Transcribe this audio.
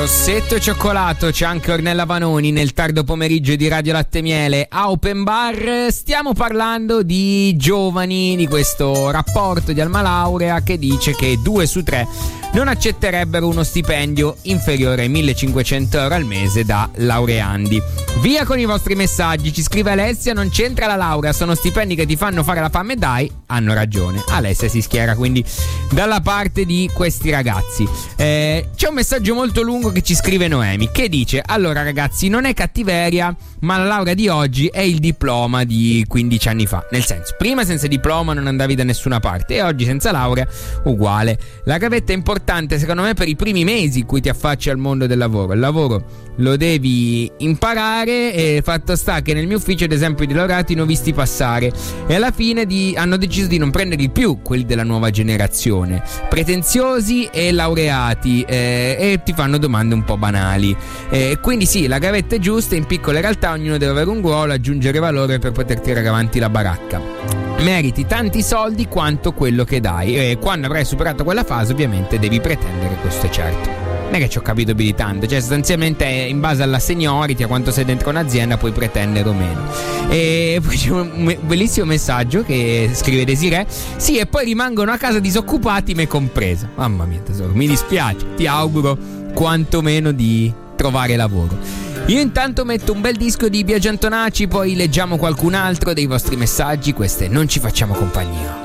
Rossetto e cioccolato, c'è anche Ornella Vanoni nel tardo pomeriggio di Radio Latte Miele a Open Bar. Stiamo parlando di giovani, di questo rapporto di Alma Laurea che dice che 2 su 3 non accetterebbero uno stipendio inferiore ai 1.500 euro al mese da laureandi. Via con i vostri messaggi, ci scrive Alessia: non c'entra la laurea, sono stipendi che ti fanno fare la fame. Dai, hanno ragione. Alessia si schiera quindi dalla parte di questi ragazzi. C'è un messaggio molto lungo che ci scrive Noemi, che dice: allora ragazzi, non è cattiveria, ma la laurea di oggi è il diploma di 15 anni fa. Nel senso, prima senza diploma non andavi da nessuna parte e oggi senza laurea uguale. La gavetta è importante secondo me per i primi mesi in cui ti affacci al mondo del lavoro. Il lavoro lo devi imparare, e fatto sta che nel mio ufficio ad esempio di laureati ne ho visti passare e alla fine hanno deciso di non prenderli più quelli della nuova generazione, pretenziosi e laureati, e ti fanno domande un po' banali, quindi sì, la gavetta è giusta, in piccole realtà ognuno deve avere un ruolo, aggiungere valore per poter tirare avanti la baracca. Meriti tanti soldi quanto quello che dai, e quando avrai superato quella fase ovviamente devi pretendere, questo è certo. Non è che ci ho capito più di tanto, cioè sostanzialmente in base alla seniority, a quanto sei dentro un'azienda, puoi pretendere o meno. E poi c'è un bellissimo messaggio che scrive Desiree: sì, e poi rimangono a casa disoccupati, me compresa. Mamma mia tesoro, mi dispiace, ti auguro quantomeno di trovare lavoro. Io intanto metto un bel disco di Biagio Antonacci, poi leggiamo qualcun altro dei vostri messaggi. Queste Non ci facciamo compagnia.